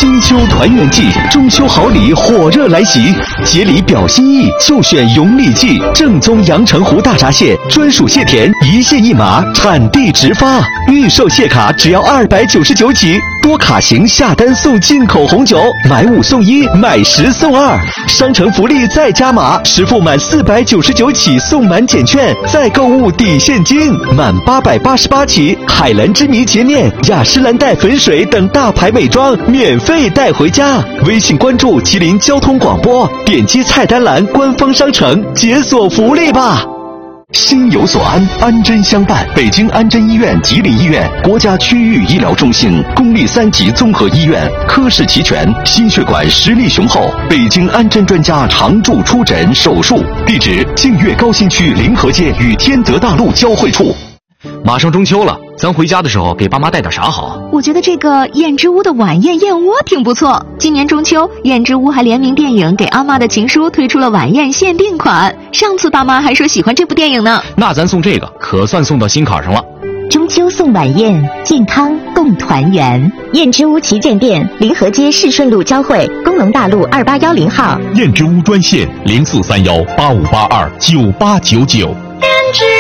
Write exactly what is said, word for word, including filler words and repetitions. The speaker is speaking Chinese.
金秋团圆季，中秋好礼火热来袭，节礼表心意就选永利记正宗阳澄湖大闸蟹，专属蟹田，一蟹一码，产地直发，预售蟹卡只要二百九十九起，多卡型下单送进口红酒，买五送一，买十送二，商城福利再加码，实付满四百九十九起送满减券，再购物抵现金，满八百八十八起，海蓝之谜洁面、雅诗兰黛粉水等大牌美妆免费带回家。微信关注吉林交通广播，点击菜单栏官方商城解锁福利吧。心有所安，安贞相伴。北京安贞医院、吉林医院国家区域医疗中心，公立三级综合医院，科室齐全，心血管实力雄厚。北京安贞专家常驻出诊手术，地址：净月高新区临河街与天德大路交汇处。 马上中秋了，咱回家的时候给爸妈带点啥好？ 我觉得这个燕之屋的晚宴燕窝挺不错。今年中秋，燕之屋还联名电影《给阿妈的情书》推出了晚宴限定款。上次爸妈还说喜欢这部电影呢。 那咱送这个，可算送到心坎上了。 中秋送晚宴，健康共团圆。燕之屋旗舰店，临河街市顺路交汇，工农大路二八幺零号。 燕之屋专线零四三幺八五八二九八九九。 燕之